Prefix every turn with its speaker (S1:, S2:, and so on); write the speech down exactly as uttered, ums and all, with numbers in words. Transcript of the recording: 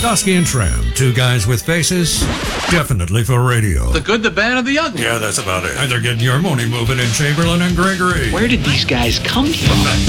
S1: Dusky and Tram, two guys with faces, definitely for radio.
S2: The good, the bad, and the ugly.
S1: Yeah, that's about it. And they're getting your money moving in Chamberlain and Gregory.
S3: Where did these guys come from?